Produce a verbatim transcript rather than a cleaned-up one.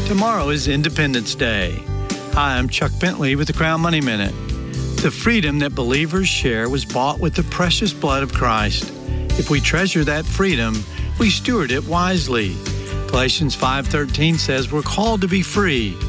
Tomorrow is Independence Day. Hi, I'm Chuck Bentley with the Crown Money Minute. The freedom that believers share was bought with the precious blood of Christ. If we treasure that freedom, we steward it wisely. Galatians five thirteen says we're called to be free.